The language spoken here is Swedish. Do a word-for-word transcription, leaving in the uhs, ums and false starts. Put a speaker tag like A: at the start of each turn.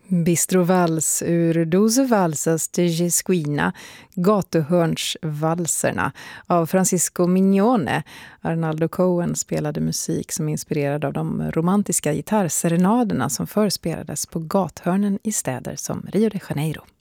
A: Bistro Vals ur Doze Valsas de Jesquina, gatuhörnsvalserna av Francisco Mignone. Arnaldo Cohen spelade musik som inspirerad av de romantiska gitarrserenaderna som förspelades på gathörnen i städer som Rio de Janeiro.